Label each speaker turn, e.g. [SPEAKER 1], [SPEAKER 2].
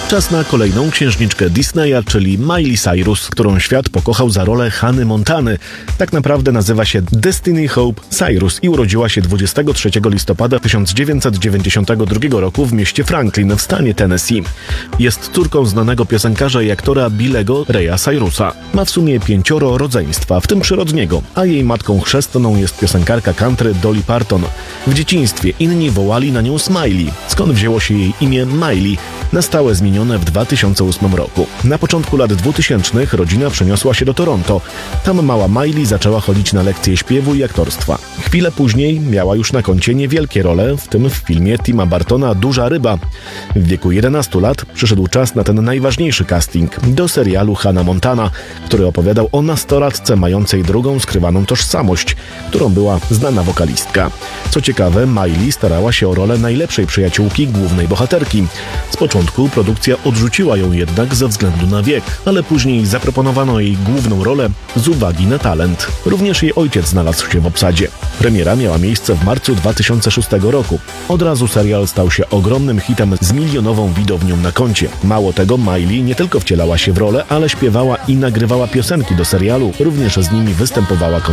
[SPEAKER 1] Czas na kolejną księżniczkę Disneya, czyli Miley Cyrus, którą świat pokochał za rolę Hannah Montany. Tak naprawdę nazywa się Destiny Hope Cyrus i urodziła się 23 listopada 1992 roku w mieście Franklin w stanie Tennessee. Jest córką znanego piosenkarza i aktora Billego Raya Cyrusa. Ma w sumie 5 rodzeństwa, w tym przyrodniego, a jej matką chrzestną jest piosenkarka country Dolly Parton. W dzieciństwie inni wołali na nią Smiley, skąd wzięło się jej imię Miley, na stałe zmienione w 2008 roku. Na początku lat 2000 rodzina przeniosła się do Toronto. Tam mała Miley zaczęła chodzić na lekcje śpiewu i aktorstwa. Chwilę później miała już na koncie niewielkie role, w tym w filmie Tima Burtona Duża ryba. W wieku 11 lat przyszedł czas na ten najważniejszy casting do serialu Hannah Montana, który opowiadał o nastolatce mającej drugą skrywaną tożsamość, którą była znana wokalistka. Co ciekawe, Miley starała się o rolę najlepszej przyjaciółki głównej bohaterki. Z początku produkcja odrzuciła ją jednak ze względu na wiek, ale później zaproponowano jej główną rolę z uwagi na talent. Również jej ojciec znalazł się w obsadzie. Premiera miała miejsce w marcu 2006 roku. Od razu serial stał się ogromnym hitem z milionową widownią na koncie. Mało tego, Miley nie tylko wcielała się w rolę, ale śpiewała i nagrywała piosenki do serialu, również z nimi występowała